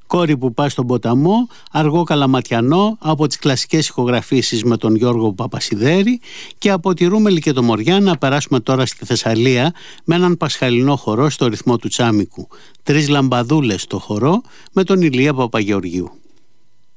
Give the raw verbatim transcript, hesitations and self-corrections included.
Κόρη που πάει στον ποταμό, αργό καλαματιανό, από τις κλασικές ηχογραφήσεις με τον Γιώργο Παπασιδέρη, και από τη Ρούμελη και το Μοριά να περάσουμε τώρα στη Θεσσαλία με έναν πασχαλινό χορό στο ρυθμό του τσάμικου. Τρεις λαμπαδούλες στο χορό με τον Ηλία Παπαγεωργίου.